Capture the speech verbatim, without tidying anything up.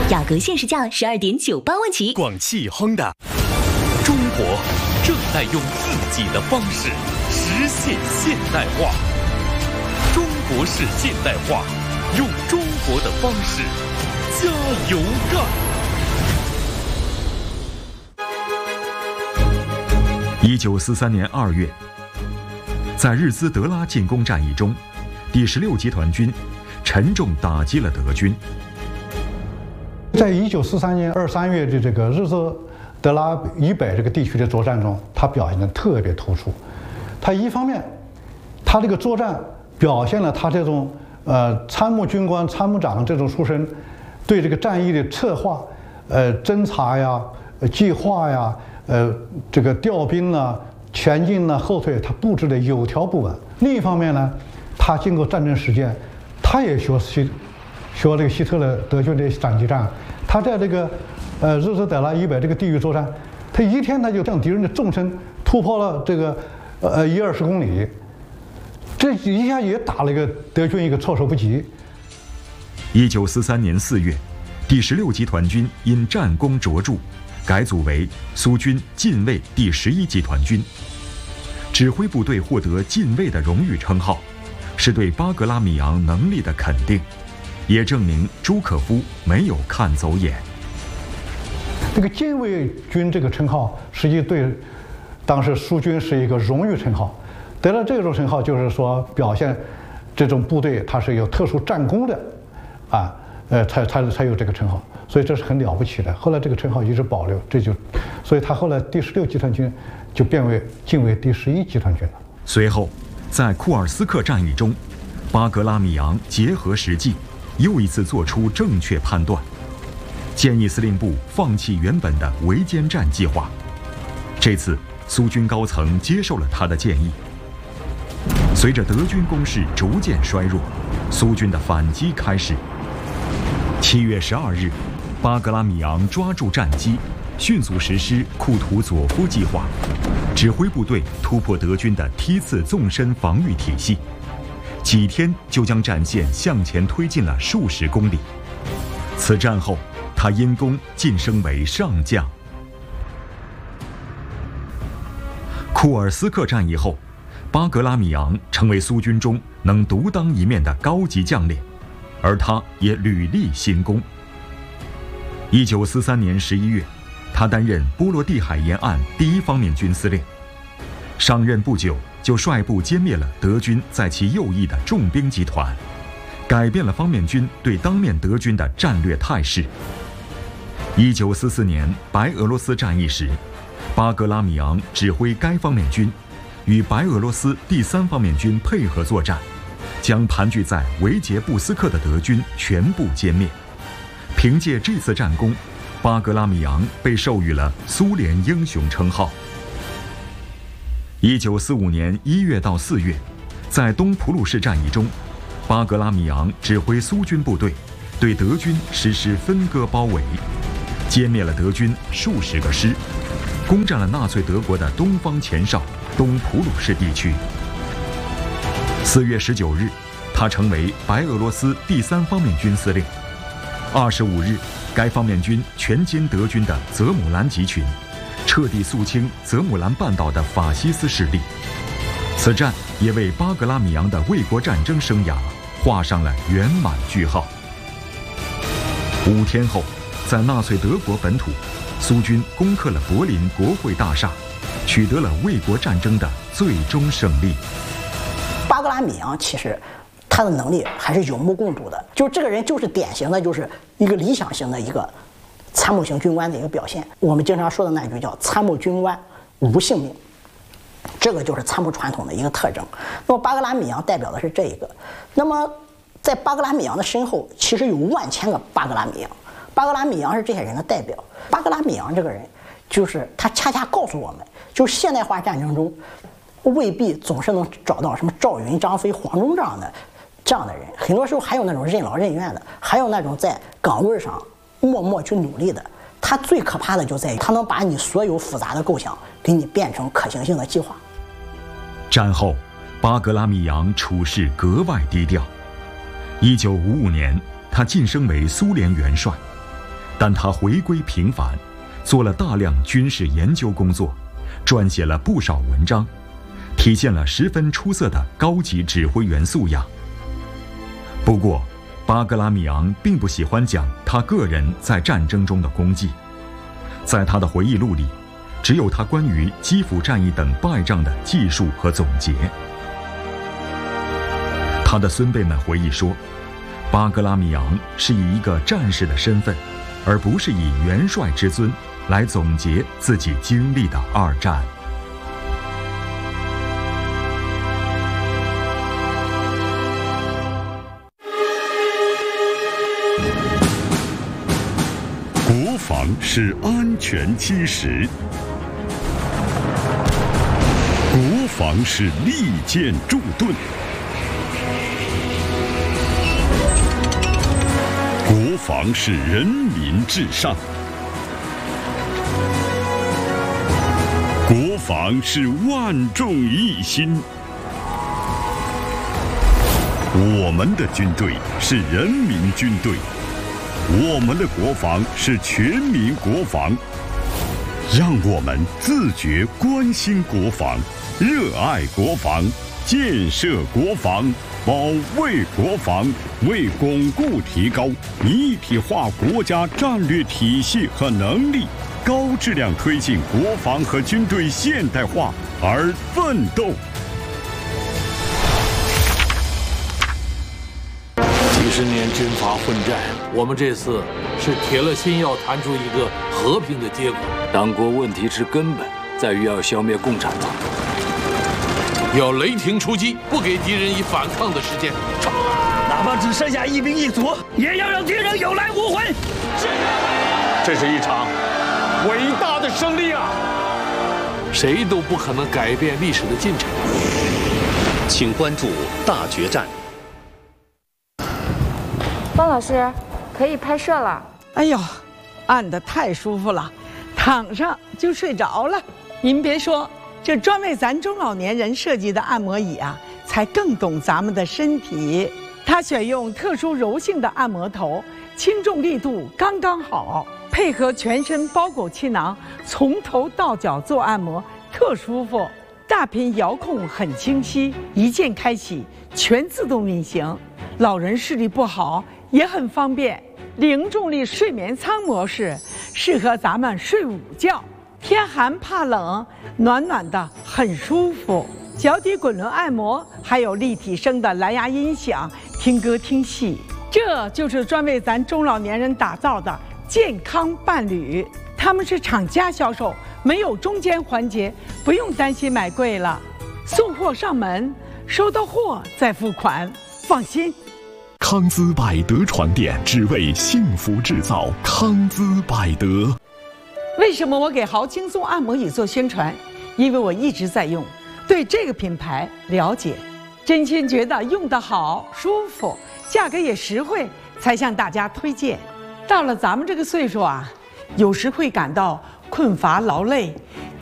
雅阁限时价十二点九八万起。 广汽亨达，中国正在用自己的方式实现现代化。中国式现代化，用中国的方式加油干。 一九四三年二月，在日兹德拉进攻战役中，第十六集团军沉重打击了德军。 在一九四三年二三月的这个日兹德拉以北这个地区的作战中，他表现得特别突出。他一方面，他这个作战表现了他这种呃参谋军官、参谋长这种出身，对这个战役的策划、呃侦察呀、呃、计划呀、呃这个调兵呢、前进呢、后退，他布置的有条不紊。另一方面呢，他经过战争实践，他也学习。学这个希特勒德军的闪击战，他在这个呃日兹德拉以北这个地域作战，他一天他就向敌人的纵深突破了这个呃一二十公里，这一下也打了一个德军一个措手不及。 一九四三年四月，第十六集团军因战功卓著，改组为苏军近卫第十一集团军，指挥部队获得近卫的荣誉称号，是对巴格拉米扬能力的肯定。也证明朱可夫没有看走眼。 这个近卫军这个称号，实际对当时苏军是一个荣誉称号。得了这种称号，就是说表现这种部队它是有特殊战功的，啊，呃，才才才有这个称号。所以这是很了不起的。后来这个称号一直保留，这就，所以他后来第十六集团军就变为近卫第十一集团军了。 随后，在库尔斯克战役中，巴格拉米扬结合实际。又一次做出正确判断，建议司令部放弃原本的围歼战计划。这次苏军高层接受了他的建议。随着德军攻势逐渐衰弱，苏军的反击开始。七月十二日，巴格拉米扬抓住战机，迅速实施库图佐夫计划，指挥部队突破德军的梯次纵深防御体系。几天就将战线向前推进了数十公里。此战后，他因功晋升为上将。库尔斯克战役后，巴格拉米扬成为苏军中能独当一面的高级将领，而他也屡立新功。一九四三年十一月，他担任波罗的海沿岸第一方面军司令。上任不久，就率部歼灭了德军在其右翼的重兵集团，改变了方面军对当面德军的战略态势。一九四四年白俄罗斯战役时，巴格拉米扬指挥该方面军，与白俄罗斯第三方面军配合作战，将盘踞在维捷布斯克的德军全部歼灭。凭借这次战功，巴格拉米扬被授予了苏联英雄称号。一九四五年一月到四月，在东普鲁士战役中，巴格拉米扬指挥苏军部队对德军实施分割包围，歼灭了德军数十个师，攻占了纳粹德国的东方前哨东普鲁士地区。四月十九日，他成为白俄罗斯第三方面军司令。二十五日，该方面军全歼德军的泽姆兰集群，彻底肃清泽姆兰半岛的法西斯势力。此战也为巴格拉米扬的卫国战争生涯画上了圆满句号。五天后，在纳粹德国本土，苏军攻克了柏林国会大厦，取得了卫国战争的最终胜利。 巴格拉米扬其实他的能力还是有目共睹的，就是这个人就是典型的就是一个理想型的一个参谋型军官的一个表现。我们经常说的那句叫参谋军官无性命，这个就是参谋传统的一个特征。那么巴格拉米扬代表的是这一个。那么在巴格拉米扬的身后，其实有万千个巴格拉米扬。巴格拉米扬是这些人的代表。巴格拉米扬这个人，就是他恰恰告诉我们，就是现代化战争中，未必总是能找到什么赵云、张飞、黄忠这样的这样的人，很多时候还有那种任劳任怨的，还有那种在岗位上默默去努力的。他最可怕的就在于，他能把你所有复杂的构想给你变成可行性的计划。 战后，巴格拉米扬处事格外低调。一九五五年，他晋升为苏联元帅， 但他回归平凡，做了大量军事研究工作，撰写了不少文章，体现了十分出色的高级指挥员素养。不过，巴格拉米昂并不喜欢讲他个人在战争中的功绩，在他的回忆录里，只有他关于基辅战役等败仗的记述和总结。他的孙辈们回忆说，巴格拉米昂是以一个战士的身份，而不是以元帅之尊来总结自己经历的二战。 国防是安全基石，国防是利剑铸盾，国防是人民至上，国防是万众一心。我们的军队是人民军队，我们的国防是全民国防。让我们自觉关心国防，热爱国防，建设国防，保卫国防，为巩固提高一体化国家战略体系和能力，高质量推进国防和军队现代化而奋斗。 几十年军阀混战，我们这次是铁了心要谈出一个和平的结果。 党国问题之根本在于要消灭共产党， 要雷霆出击，不给敌人以反抗的时间。冲啊！ 哪怕只剩下一兵一卒，也要让敌人有来无回。 这是一场伟大的胜利啊！谁都不可能改变历史的进程。 请关注大决战。 方老师，可以拍摄了。 哎呦，按得太舒服了，躺上就睡着了。您别说，这专为咱中老年人设计的按摩椅啊，才更懂咱们的身体。它选用特殊柔性的按摩头，轻重力度刚刚好，配合全身包裹气囊，从头到脚做按摩，特舒服。大屏遥控很清晰，一键开启，全自动运行。老人视力不好也很方便。零重力睡眠舱模式适合咱们睡午觉，天寒怕冷，暖暖的很舒服。脚底滚轮按摩，还有立体声的蓝牙音响，听歌听戏。这就是专为咱中老年人打造的健康伴侣。他们是厂家销售，没有中间环节，不用担心买贵了。送货上门，收到货再付款，放心。 康姿百德床垫，只为幸福制造。康姿百德。 为什么我给豪轻松按摩椅做宣传？因为我一直在用，对这个品牌了解，真心觉得用得好、舒服，价格也实惠，才向大家推荐。到了咱们这个岁数啊，有时会感到困乏劳累，